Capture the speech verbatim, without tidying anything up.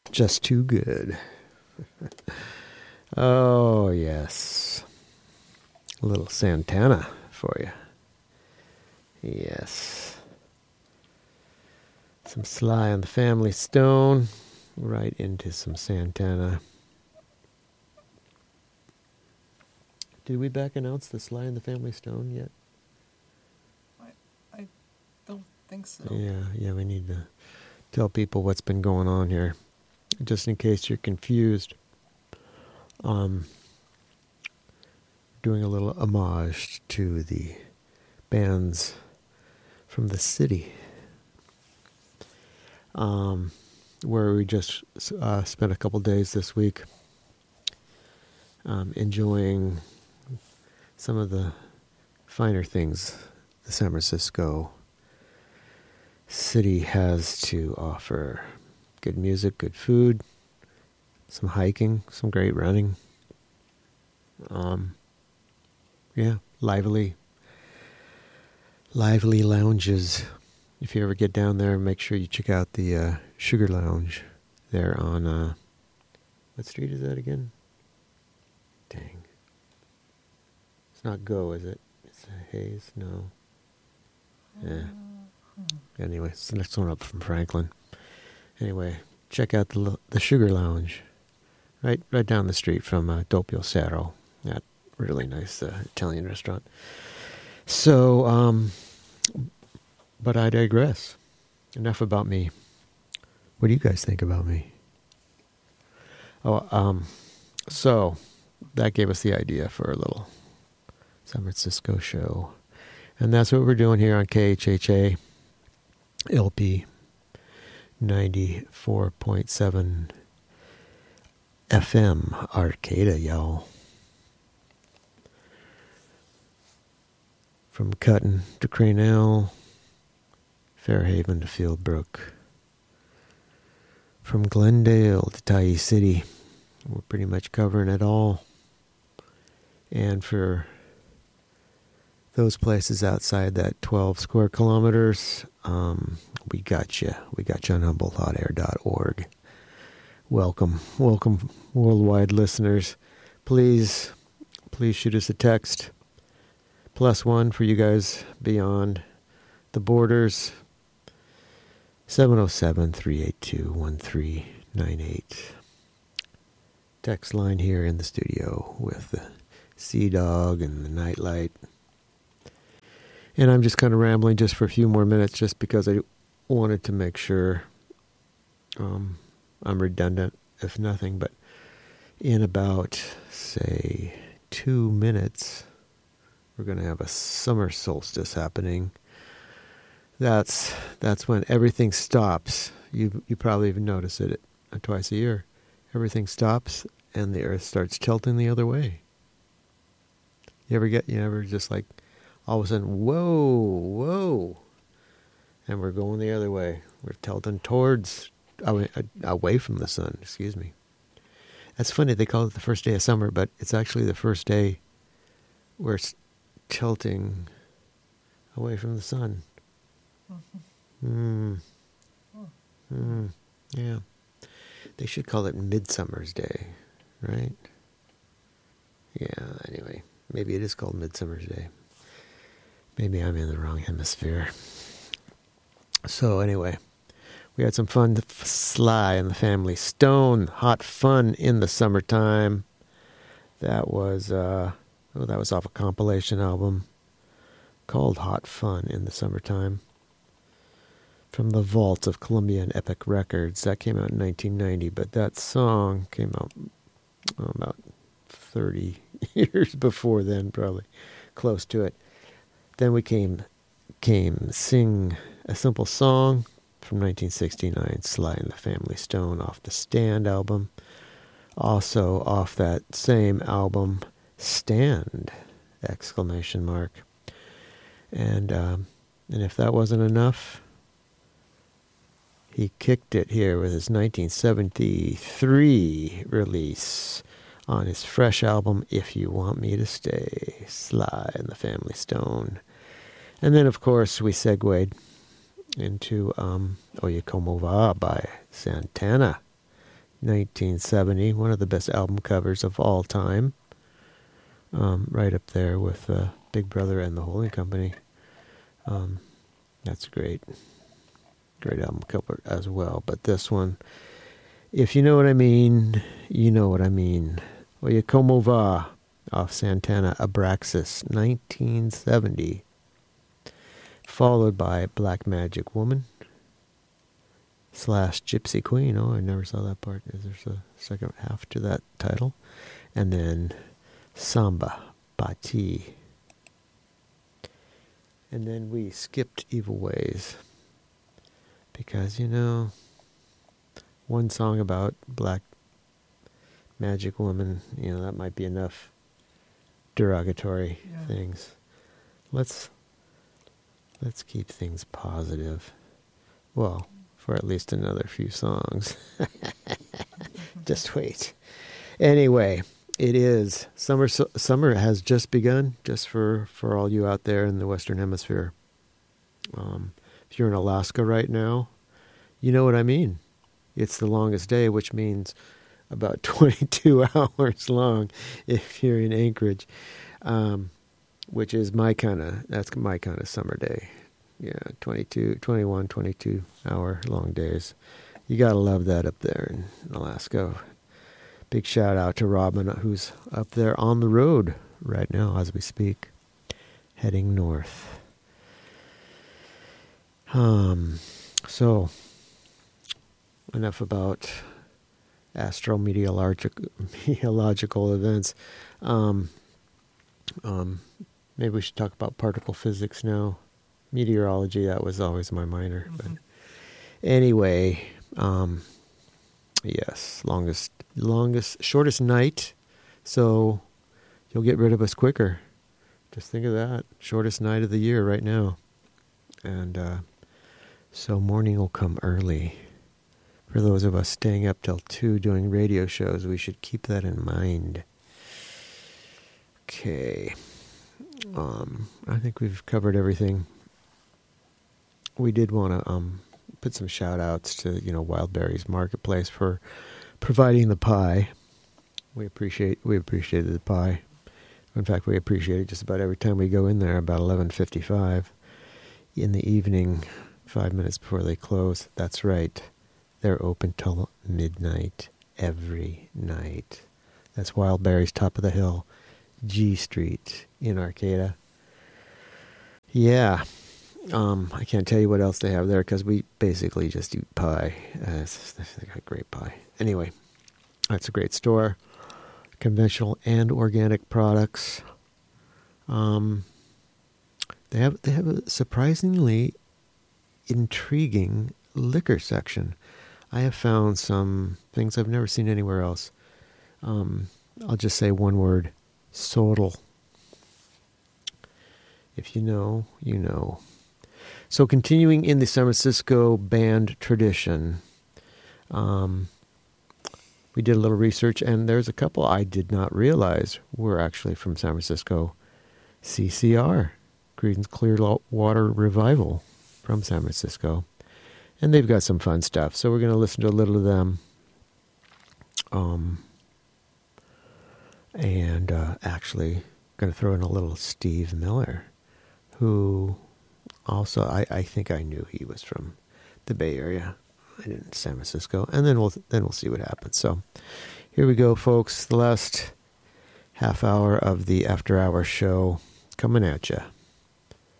Just too good. Oh, yes. A little Santana for you. Yes. Some Sly and the Family Stone. Right into some Santana. Did we back announce the Sly and the Family Stone yet? I, I don't think so. Yeah, yeah, we need to tell people what's been going on here. Just in case you're confused. Um, doing a little homage to the bands from the city. Um, where we just uh, spent a couple days this week um, enjoying some of the finer things the San Francisco city has to offer. Good music, good food, some hiking, some great running. Um, yeah, lively, lively lounges. If you ever get down there, make sure you check out the uh, Sugar Lounge there on, uh, what street is that again? Dang. It's not Go, is it? It's a Hayes? No. Yeah. Anyway, it's the next one up from Franklin. Anyway, check out the the Sugar Lounge. Right right down the street from uh, Doppio Cerro. That really nice uh, Italian restaurant. So, um, but I digress. Enough about me. What do you guys think about me? Oh, um, so that gave us the idea for a little San Francisco show. And that's what we're doing here on K H H A L P ninety-four point seven F M Arcata, y'all. From Cutton to Cranell, Fairhaven to Fieldbrook, from Glendale to Tyee City, we're pretty much covering it all. And for those places outside that twelve square kilometers, um, we got you. We got you on humboldt hot air dot org. Welcome, welcome, worldwide listeners. Please, please shoot us a text. Plus one for you guys beyond the borders. seven oh seven, three eight two, one three nine eight. Text line here in the studio with the Sea Dog and the Nightlight. And I'm just kind of rambling just for a few more minutes just because I wanted to make sure um, I'm redundant, if nothing. But in about, say, two minutes, we're going to have a summer solstice happening. That's that's when everything stops. You you probably even notice it uh, twice a year. Everything stops and the earth starts tilting the other way. You ever get, you ever just like, all of a sudden, whoa, whoa. And we're going the other way. We're tilting towards, away, away from the sun, excuse me. That's funny, they call it the first day of summer, but it's actually the first day where it's tilting away from the sun. Mm. Mm. Yeah. They should call it Midsummer's Day, right? Yeah, anyway. Maybe it is called Midsummer's Day. Maybe I'm in the wrong hemisphere. So anyway, we had some fun. Sly and the Family Stone, Hot Fun in the Summertime. That was, uh, oh, that was off a compilation album called Hot Fun in the Summertime. From the vault of Columbia and Epic Records. That came out in nineteen ninety, but that song came out oh, about thirty years before then, probably close to it. Then we came, came Sing a Simple Song from nineteen sixty-nine, Sly and the Family Stone off the Stand album. Also off that same album, Stand, exclamation mark. And, um, and if that wasn't enough, he kicked it here with his nineteen seventy-three release on his fresh album, If You Want Me to Stay, Sly and the Family Stone. And then, of course, we segued into um, Oye Como Va by Santana. nineteen seventy, one of the best album covers of all time. Um, right up there with uh, Big Brother and the Holding Company. Um, that's great. Great album cover as well. But this one, if you know what I mean, you know what I mean. Oye Como Va off Santana Abraxas, nineteen seventy. Followed by Black Magic Woman slash Gypsy Queen. Oh, I never saw that part. There's a second half to that title. And then Samba Bati. And then we skipped Evil Ways. Because, you know, one song about Black Magic Woman, you know, that might be enough derogatory yeah. things. Let's let's keep things positive. Well, for at least another few songs. Just wait. Anyway, it is summer. Summer has just begun. Just for, for all you out there in the Western Hemisphere. Um, if you're in Alaska right now, you know what I mean. It's the longest day, which means about twenty-two hours long. If you're in Anchorage, um, which is my kind of that's my kind of summer day. Yeah, twenty-two, twenty-one, twenty-two hour long days. You gotta love that up there in Alaska. Big shout out to Robin, who's up there on the road right now as we speak, heading north. Um, so enough about astrometeorological meteorological events. Um, um, maybe we should talk about particle physics now. Meteorology, that was always my minor. Mm-hmm. But anyway, um, yes, longest, longest, shortest night. So you'll get rid of us quicker. Just think of that. Shortest night of the year right now. And uh, so morning will come early. For those of us staying up till two doing radio shows, we should keep that in mind. Okay. Um, I think we've covered everything. We did want to um, put some shout outs to, you know, Wild Berries Marketplace for providing the pie. We appreciate we appreciated the pie. In fact, we appreciate it just about every time we go in there about eleven fifty-five in the evening, five minutes before they close. That's right. They're open till midnight every night. That's Wild Berries, top of the hill, G Street in Arcata. Yeah. Um, I can't tell you what else they have there because we basically just eat pie. Uh, they got great pie. Anyway, that's a great store. Conventional and organic products. Um, they have they have a surprisingly intriguing liquor section. I have found some things I've never seen anywhere else. Um, I'll just say one word: Sorrel. If you know, you know. So continuing in the San Francisco band tradition, um, we did a little research, and there's a couple I did not realize were actually from San Francisco. C C R, Creedence Clearwater Revival, from San Francisco. And they've got some fun stuff, so we're going to listen to a little of them. Um, and uh, actually going to throw in a little Steve Miller, who... Also, I, I think I knew he was from the Bay Area. I didn't San Francisco, and then we'll then we'll see what happens. So, here we go, folks. The last half hour of the After Hours show coming at you.